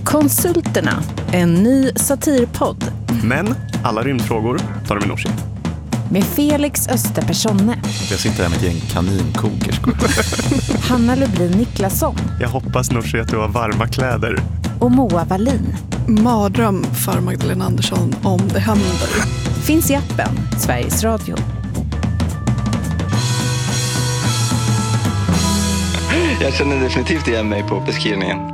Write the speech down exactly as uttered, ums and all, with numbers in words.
Konsulterna, en ny satirpodd. Men alla rymdfrågor tar de med Nooshi. Med Felix Österpersonne. Jag sitter här med ett gäng kaninkokerskor. Hanna Lublin Niklasson. Jag hoppas Nooshi att du har varma kläder. Och Moa Wallin. Mardröm för Magdalena Andersson om det händer. Finns i appen Sveriges Radio. Jag känner definitivt igen mig på beskrivningen.